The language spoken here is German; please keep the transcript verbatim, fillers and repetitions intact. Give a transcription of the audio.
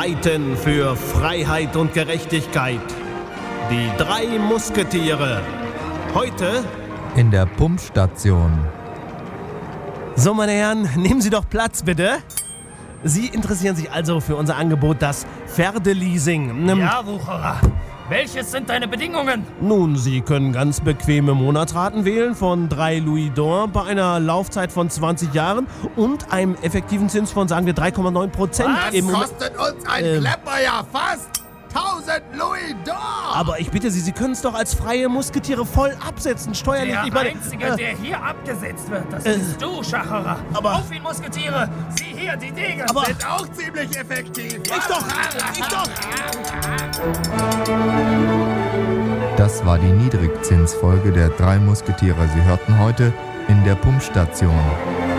streiten für Freiheit und Gerechtigkeit. Die drei Musketiere. Heute in der Pumpstation. So, meine Herren, nehmen Sie doch Platz, bitte. Sie interessieren sich also für unser Angebot, das Pferdeleasing. Ja, Wucherer. Welches sind deine Bedingungen? Nun, Sie können ganz bequeme Monatsraten wählen von drei Louis d'Or bei einer Laufzeit von zwanzig Jahren und einem effektiven Zins von, sagen wir, drei Komma neun Prozent. Das kostet uns ein ähm, Klepper ja fast tausend Louis d'Or. Aber ich bitte Sie, Sie können es doch als freie Musketiere voll absetzen, steuerlich. Der ich meine, Einzige, äh, der hier abgesetzt wird, das äh, bist du, Schacherer. aber- Auf ihn, Musketiere! Sieh hier, die Degen! Aber- Sind auch ziemlich effektiv. Ich doch! Ich doch! Das war die Niedrigzinsfolge der drei Musketiere. Sie hörten heute in der Pumpstation.